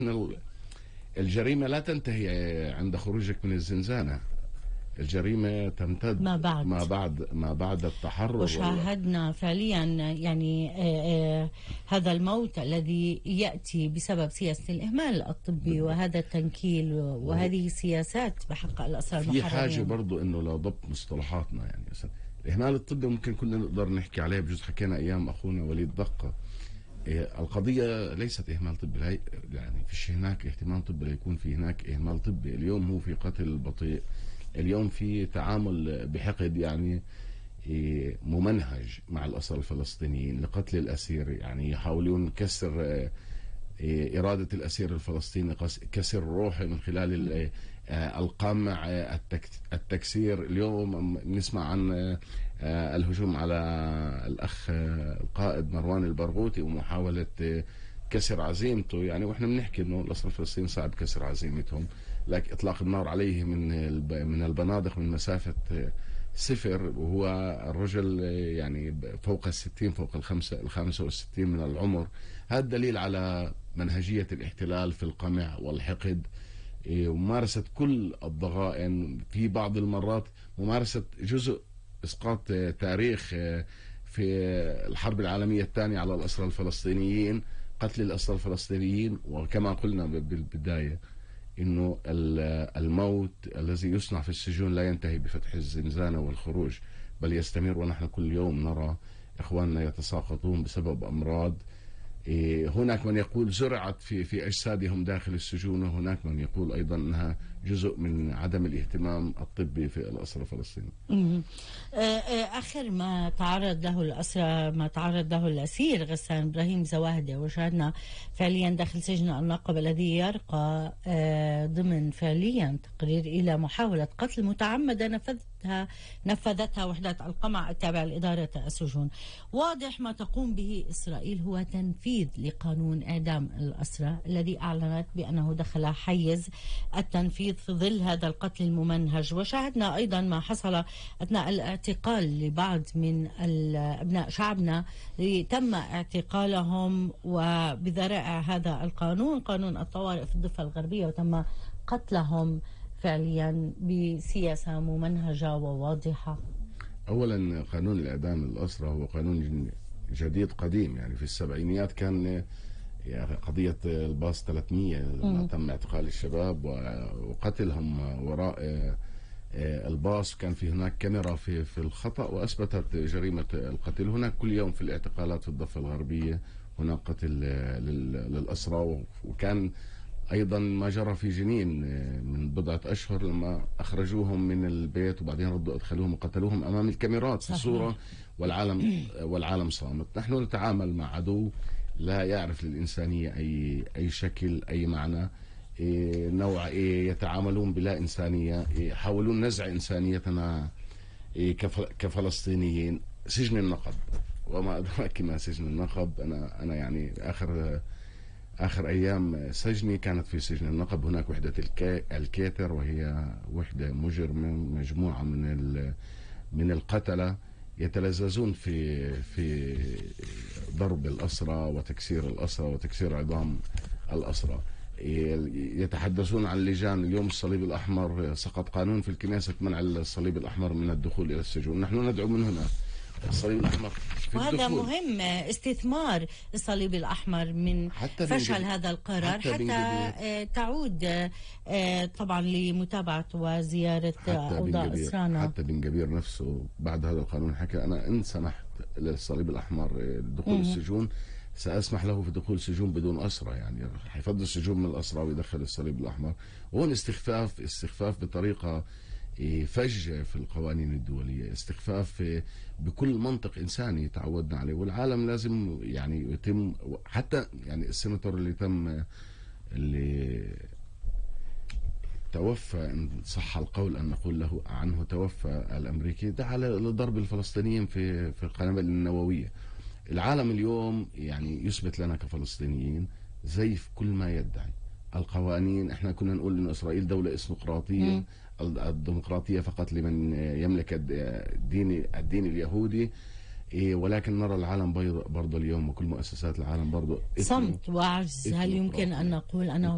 الجريمة لا تنتهي عند خروجك من الزنزانة. الجريمة تمتد ما بعد التحرر. وشاهدنا فعليا يعني هذا الموت الذي يأتي بسبب سياسة الإهمال الطبي وهذا التنكيل وهذه سياسات بحق الأسرى المحررين. في حاجة برضو إنه لضبط مصطلحاتنا، يعني مثلا الإهمال الطبي ممكن كنا نقدر نحكي عليه، بجوز حكينا أيام أخونا وليد دقة. القضية ليست إهمال طبي، يعني فيش هناك اهتمام طبي ليكون في هناك إهمال طبي. اليوم هو في قتل بطيء، اليوم في تعامل بحقد يعني ممنهج مع الأسرى الفلسطينيين لقتل الأسير، يعني يحاولون كسر إرادة الأسير الفلسطيني، كسر روحه من خلال القمع، التكسير. اليوم نسمع عن الهجوم على الأخ القائد مروان البرغوثي ومحاولة كسر عزيمته، يعني واحنا بنحكي انه الاسرى الفلسطينيين صعب كسر عزيمتهم، لكن اطلاق النار عليه من البنادق من مسافه صفر، وهو الرجل يعني فوق ال60، فوق ال65 من العمر. هذا دليل على منهجيه الاحتلال في القمع والحقد، وممارسه كل الضغائن، في بعض المرات ممارسه جزء اسقاط تاريخ في الحرب العالميه الثانيه على الاسرى الفلسطينيين، قتل الأسرى الفلسطينيين. وكما قلنا بالبداية إنه الموت الذي يصنع في السجون لا ينتهي بفتح الزنزانة والخروج، بل يستمر، ونحن كل يوم نرى إخواننا يتساقطون بسبب أمراض. هناك من يقول زرعت في أجسادهم داخل السجون، وهناك من يقول أيضا أنها جزء من عدم الاهتمام الطبي في الأسرى الفلسطينيين. آخر ما تعرض له الأسرى، ما تعرض له الأسير غسان إبراهيم زواهدة، وشاهدنا فعليا داخل سجن النقب الذي يرقى ضمن فعليا تقرير إلى محاولة قتل متعمدة نفذتها وحدات القمع التابعة لإدارة السجون. واضح ما تقوم به إسرائيل هو تنفيذ لقانون إعدام الأسرى الذي أعلنت بأنه دخل حيز التنفيذ في ظل هذا القتل الممنهج. وشاهدنا أيضا ما حصل أثناء الاعتقال لبعض من أبناء شعبنا تم اعتقالهم وبذرائع هذا القانون، قانون الطوارئ في الضفة الغربية، وتم قتلهم فعليا بسياسة ممنهجة وواضحة. أولا قانون الإعدام الأسرى هو قانون جديد قديم، يعني في السبعينيات كان يعني قضية الباص 300 لما تم اعتقال الشباب وقتلهم وراء الباص، كان في هناك كاميرا في الخطأ وأثبتت جريمة القتل. هناك كل يوم في الاعتقالات في الضفة الغربية هناك قتل للأسرى، وكان أيضا ما جرى في جنين من بضعة أشهر لما أخرجوهم من البيت وبعدين ردوا أدخلوهم وقتلوهم أمام الكاميرات في الصورة، والعالم صامت. نحن نتعامل مع عدو لا يعرف للإنسانية أي شكل، أي معنى، نوع، يتعاملون بلا إنسانية، يحاولون نزع إنسانيتنا كفلسطينيين. سجن النقب وما أدراك ما سجن النقب. أنا يعني آخر أيام سجني كانت في سجن النقب. هناك وحدة الكيتر، وهي وحدة مجرمة، مجموعة من القتلة يتلذذون في ضرب الأسرى وتكسير الأسرى وتكسير عظام الأسرى. يتحدثون عن لجان. اليوم الصليب الأحمر سقط قانون في الكنيسة منع الصليب الأحمر من الدخول إلى السجون. نحن ندعو من هنا الصليب الأحمر في وهذا الدخول. مهم استثمار الصليب الأحمر من فشل هذا القرار حتى تعود طبعا لمتابعة وزيارة أوضاع أسرانا. حتى بن جبير نفسه بعد هذا القانون حكى أنا إن سمحت للصليب الأحمر دخول السجون سأسمح له في دخول سجون بدون أسرى، يعني حيفضل السجون من الأسرى ويدخل الصليب الأحمر. وهون استخفاف بطريقة فج في القوانين الدولية، استخفاف بكل منطق إنساني تعودنا عليه. والعالم لازم يعني يتم، حتى يعني السيناتور اللي توفى إن صح القول أن نقول له عنه توفى، الأمريكي، دعا لضرب الفلسطينيين في القنابل النووية. العالم اليوم يعني يثبت لنا كفلسطينيين زيف كل ما يدعي. القوانين، احنا كنا نقول ان اسرائيل دولة اسمقراطية، الديمقراطية فقط لمن يملك الدين اليهودي، ولكن نرى العالم برضه اليوم وكل مؤسسات العالم برضه صمت وعجز. هل يمكن ان نقول انه